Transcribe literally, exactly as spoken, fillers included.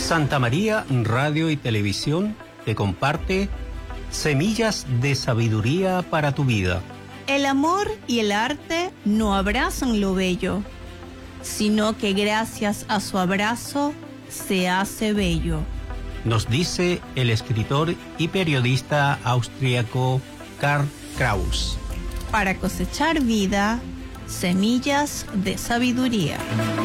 Santa María Radio y Televisión te comparte Semillas de Sabiduría para tu Vida. El amor y el arte no abrazan lo bello, sino que gracias a su abrazo se hace bello. Nos dice el escritor y periodista austríaco Karl Kraus. Para cosechar vida, semillas de sabiduría.